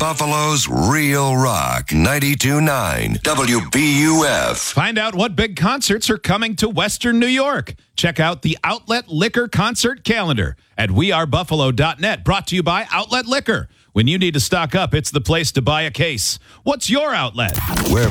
Buffalo's Real Rock 92.9 WBUF. Find out what big concerts are coming to Western New York. Check out the Outlet Liquor concert calendar at wearebuffalo.net. Brought to you by Outlet Liquor. When you need to stock up, it's the place to buy a case. What's your outlet? Where